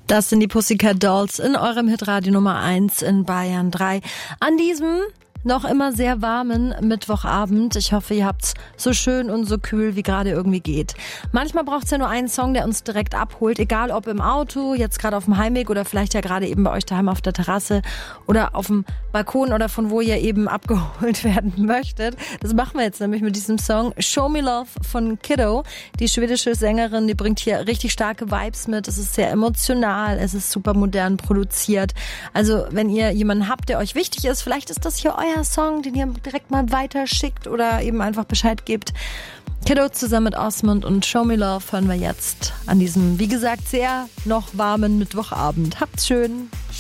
Das sind die Pussycat Dolls in eurem Hitradio Nummer 1 in Bayern 3. An diesem noch immer sehr warmen Mittwochabend. Ich hoffe, ihr habt's so schön und so kühl, wie gerade irgendwie geht. Manchmal braucht's ja nur einen Song, der uns direkt abholt, egal ob im Auto, jetzt gerade auf dem Heimweg oder vielleicht ja gerade eben bei euch daheim auf der Terrasse oder auf dem Balkon oder von wo ihr eben abgeholt werden möchtet. Das machen wir jetzt nämlich mit diesem Song Show Me Love von Kiddo. Die schwedische Sängerin, die bringt hier richtig starke Vibes mit. Es ist sehr emotional, es ist super modern produziert. Also wenn ihr jemanden habt, der euch wichtig ist, vielleicht ist das hier euer Song, den ihr direkt mal weiterschickt oder eben einfach Bescheid gebt. Kiddo zusammen mit Osmond und Show Me Love hören wir jetzt an diesem, wie gesagt, sehr noch warmen Mittwochabend. Habt's schön!